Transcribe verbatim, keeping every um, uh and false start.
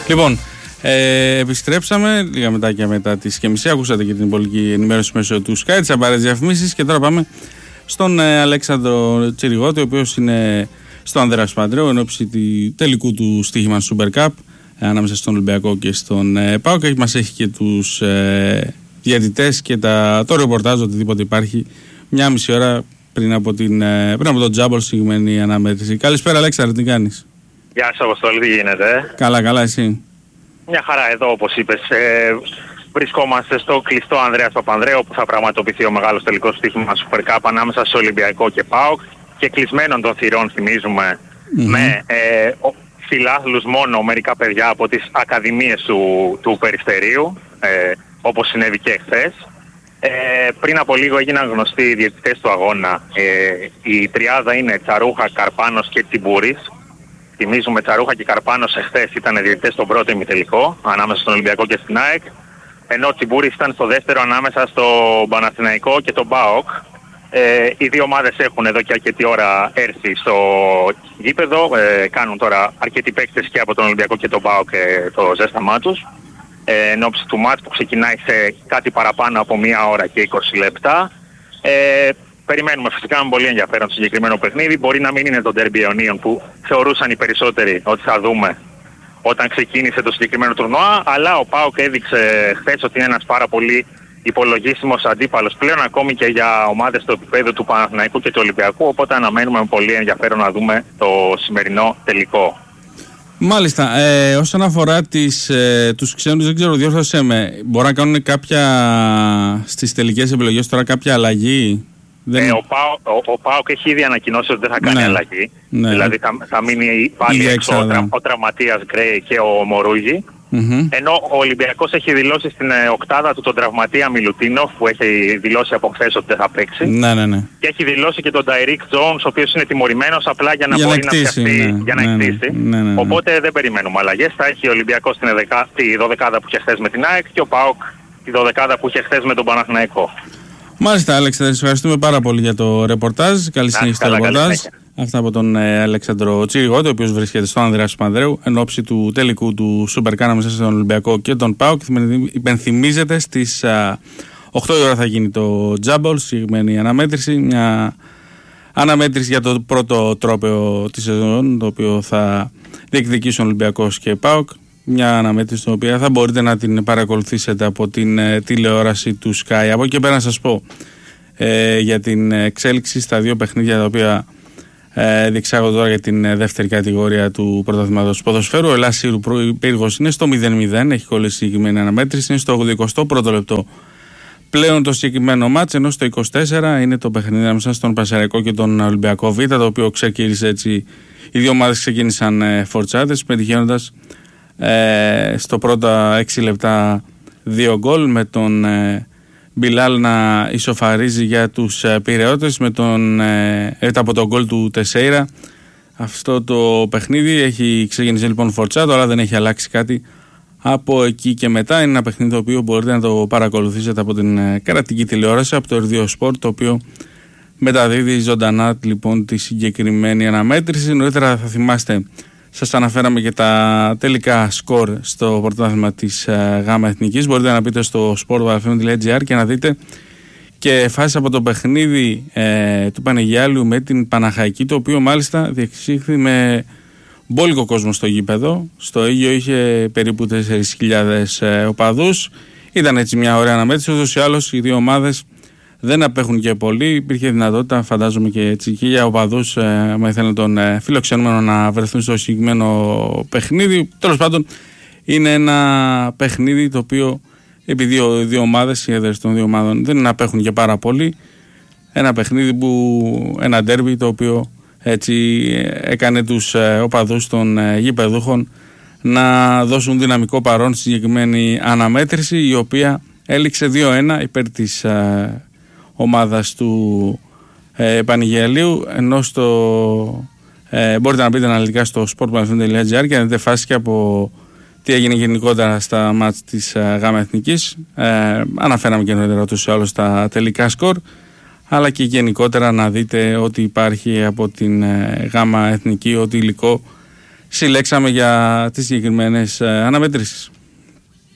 Λοιπόν, ε, επιστρέψαμε λίγα μετά και μετά τις και μισή. Ακούσατε και την πολιτική ενημέρωση μέσω του Sky, τις απαραίτητες διαφημίσεις. Και τώρα πάμε στον ε, Αλέξανδρο Τσιριγότη, ο οποίος είναι στο Ανδρέας Παπανδρέου εν ώψη του τελικού του στοίχημα Super Cup ε, ανάμεσα στον Ολυμπιακό και στον ε, ΠΑΟΚ. Και μας έχει και τους ε, διαιτητές και τα, το ρεπορτάζ, οτιδήποτε υπάρχει, μια μισή ώρα πριν από, την, ε, πριν από τον Τζάμπολ συγκεκριμένη αναμέτρηση. Καλησπέρα, Αλέξανδρο, τι κάνεις? Γεια σας, Αποστόλη, τι γίνεται? Καλά, καλά, εσύ? Μια χαρά εδώ, όπως είπες. Ε, βρισκόμαστε στο κλειστό Ανδρέας Παπανδρέου, που θα πραγματοποιηθεί ο μεγάλος τελικός στοίχημα Super Cup ανάμεσα στο Ολυμπιακό και ΠΑΟΚ, και κλεισμένων των θυρών, θυμίζουμε, mm-hmm. με ε, φιλάθλους μόνο μερικά παιδιά από τις ακαδημίες του, του Περιστερίου, ε, όπως συνέβη και χθες. Ε, πριν από λίγο έγιναν γνωστοί οι διαιτητές του αγώνα. Ε, η τριάδα είναι Τσαρούχα, Καρπάνος και Τσιμπούρης. Θυμίζουμε, Τσαρούχα και Καρπάνος εχθές ήταν διαιτητές στον πρώτο ημιτελικό ανάμεσα στον Ολυμπιακό και στην ΑΕΚ, ενώ Τσιμπούρης ήταν στο δεύτερο ανάμεσα στο Παναθηναϊκό και τον ΠΑΟΚ. Ε, οι δύο ομάδες έχουν εδώ και αρκετή ώρα έρθει στο γήπεδο, ε, κάνουν τώρα αρκετοί παίκτες και από τον Ολυμπιακό και τον ΠΑΟΚ ε, το ζέσταμά τους, ε, εν ώψη του μάτς που ξεκινάει σε κάτι παραπάνω από μία ώρα και είκοσι λεπτά. Ε, Περιμένουμε φυσικά με πολύ ενδιαφέρον το συγκεκριμένο παιχνίδι. Μπορεί να μην είναι το ντέρμπι αιωνίων που θεωρούσαν οι περισσότεροι ότι θα δούμε όταν ξεκίνησε το συγκεκριμένο τουρνουά, αλλά ο ΠΑΟΚ έδειξε χθες ότι είναι ένας πάρα πολύ υπολογίσιμος αντίπαλος πλέον, ακόμη και για ομάδες στο επίπεδο του Παναθηναϊκού και του Ολυμπιακού, οπότε αναμένουμε με πολύ ενδιαφέρον να δούμε το σημερινό τελικό. Μάλιστα, ε, όσον αφορά τις, ε, τους ξένους, δεν ξέρω, διόρθωσέ με, μπορεί να κάνουν κάποια στις τελικές επιλογές τώρα κάποια αλλαγή? Δεν... Ε, ο, Πάο, ο, ο ΠΑΟΚ έχει ήδη ανακοινώσει ότι δεν θα κάνει ναι. αλλαγή. Ναι. Δηλαδή θα, θα μείνει πάλι έξω ο, τρα, ο τραυματίας Γκρέι και ο Μορούγι. Mm-hmm. Ενώ ο Ολυμπιακός έχει δηλώσει στην ε, οκτάδα του τον τραυματία Μιλουτίνοφ, που έχει δηλώσει από χθες ότι δεν θα παίξει. Ναι, ναι, ναι. Και έχει δηλώσει και τον Ταϊρίκ Τζόουνς, ο οποίος είναι τιμωρημένος απλά για να για μπορεί να, κτίσει, να πιαστεί, ναι, για να ναι, εκτίσει. Ναι, ναι, ναι, ναι. Οπότε δεν περιμένουμε αλλαγές. Θα έχει ο Ολυμπιακός την δωδεκάδα που είχε χθες με την ΑΕΚ και ο ΠΑΟΚ τη δωδεκάδα που είχε χθες με τον Παναθηναϊκό. Μάλιστα, Αλέξανδρο, σας ευχαριστούμε πάρα πολύ για το ρεπορτάζ. Καλή συνέχεια στο ρεπορτάζ. Αυτά από τον ε, Αλέξανδρο Τσιριγότη, ο οποίος βρίσκεται στο Ανδρέας Παπανδρέου εν ώψη του τελικού του Super Cup ανάμεσα στον Ολυμπιακό και τον ΠΑΟΚ. Υπενθυμίζεται στις α, οκτώ η ώρα θα γίνει το Τζάμπολ, συγκεκριμένη αναμέτρηση. Μια αναμέτρηση για το πρώτο τρόπαιο της σεζόν, το οποίο θα διεκδικήσουν Ολυμπιακός και ΠΑΟΚ. Μια αναμέτρηση την οποία θα μπορείτε να την παρακολουθήσετε από την ε, τηλεόραση του Sky. Από εκεί πέρα να σας πω ε, για την εξέλιξη στα δύο παιχνίδια τα οποία ε, διεξάγω τώρα για την ε, δεύτερη κατηγορία του πρωταθλήματος ποδοσφαίρου. Ο Ελάσσιρου Πύργος είναι στο μηδέν μηδέν, έχει κολλήσει συγκεκριμένη αναμέτρηση, είναι στο ογδοηκοστό πρώτο λεπτό πλέον το συγκεκριμένο μάτς, ενώ στο είκοσι τέσσερα είναι το παιχνίδι ανάμεσα στον Πανσεραϊκό και τον Ολυμπιακό Β, το οποίο ξεκίνησε έτσι, οι δύο ομάδες ξεκίνησαν ε, φορτσάτες, πετυχαίνοντας Ε, στο πρώτα έξι λεπτά δύο γκολ, με τον ε, Μπιλάλ να ισοφαρίζει για τους ε, Πειραιώτες με τον, ε, από τον γκολ του Τεσέιρα. Αυτό το παιχνίδι έχει ξεκινήσει λοιπόν φορτσάτο, αλλά δεν έχει αλλάξει κάτι από εκεί και μετά. Είναι ένα παιχνίδι το οποίο μπορείτε να το παρακολουθήσετε από την ε, κρατική τηλεόραση, από το Ερδίο Σπορτ, το οποίο μεταδίδει ζωντανά λοιπόν τη συγκεκριμένη αναμέτρηση. Νωρίτερα θα θυμάστε, σας αναφέραμε και τα τελικά σκορ στο πρωτάθλημα της uh, ΓΑΜΑ Εθνικής. Μπορείτε να μπείτε στο sportwafm.gr και να δείτε και φάσεις από το παιχνίδι ε, του Πανεγιάλιου με την Παναχαϊκή, το οποίο μάλιστα διεξήχθη με μπόλικο κόσμο στο γήπεδο. Στο ίδιο είχε περίπου τέσσερις χιλιάδες ε, οπαδούς. Ήταν έτσι μια ωραία αναμέτρηση. Ούτως ή άλλως οι δύο ομάδες δεν απέχουν και πολύ. Υπήρχε δυνατότητα, φαντάζομαι και έτσι, και για οπαδούς, ε, άμα ήθελαν τον ε, φιλοξενούμενο να βρεθούν στο συγκεκριμένο παιχνίδι. Τέλος πάντων, είναι ένα παιχνίδι το οποίο, επειδή οι δύο ομάδες, οι έδρες των δύο ομάδων δεν απέχουν και πάρα πολύ, ένα παιχνίδι που, ένα ντέρμπι το οποίο έτσι έκανε τους ε, οπαδούς των ε, γηπεδούχων να δώσουν δυναμικό παρόν στη συγκεκριμένη αναμέτρηση, η οποία έληξε δύο ένα υπέρ της ε, ομάδας του ε, Πανηγιαλίου, ενώ στο, ε, μπορείτε να μπείτε αναλυτικά στο sportpanathinaikos.gr και να δείτε φάσεις και από τι έγινε γενικότερα στα μάτς της ε, ΓΑΜΑ Εθνικής. Ε, αναφέραμε και νωρίτερα τους ή άλλως τα τελικά σκορ, αλλά και γενικότερα να δείτε ό,τι υπάρχει από την ε, ΓΑΜΑ Εθνική, ό,τι υλικό συλλέξαμε για τις συγκεκριμένες αναμετρήσεις.